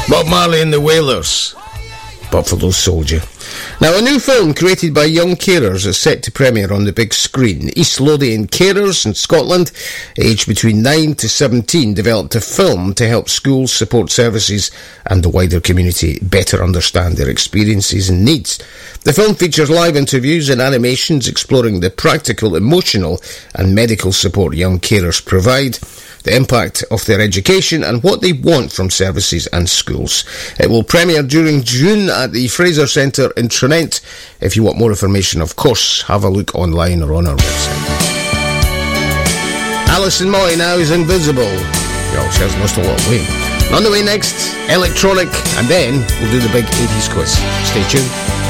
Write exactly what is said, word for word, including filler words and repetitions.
Bob Marley and the Wailers, Buffalo Soldier. Now, a new film created by young carers is set to premiere on the big screen. East Lothian carers in Scotland, aged between nine to seventeen, developed a film to help schools, support services and the wider community better understand their experiences and needs. The film features live interviews and animations exploring the practical, emotional and medical support young carers provide, the impact of their education and what they want from services and schools. It will premiere during June at the Fraser Centre in Trinent. If you want more information, of course, have a look online or on our website. Alison Moy now is Invisible. Yo, she has lost a lot of weight. On the way next, electronic, and then we'll do the big eighties quiz. Stay tuned.